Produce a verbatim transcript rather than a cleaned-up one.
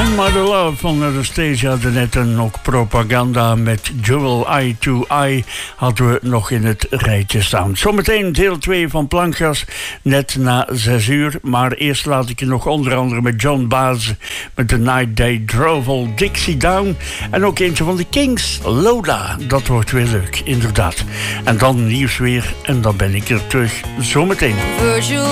Mother Love van Anastasia daarnet en ook Propaganda met Jewel Eye to Eye hadden we nog in het rijtje staan. Zometeen deel twee van Plankgas, net na zes uur. Maar eerst laat ik je nog onder andere met John Baez met The Night They Drove Old Dixie Down. En ook eentje van de Kings, Lola. Dat wordt weer leuk, inderdaad. En dan nieuws weer en dan ben ik er terug zometeen. Virtual